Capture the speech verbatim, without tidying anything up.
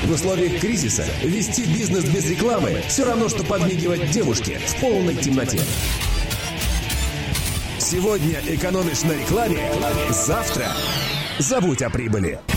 В условиях кризиса вести бизнес без рекламы все равно, что подмигивать девушке в полной темноте. Сегодня экономишь на рекламе, завтра забудь о прибыли.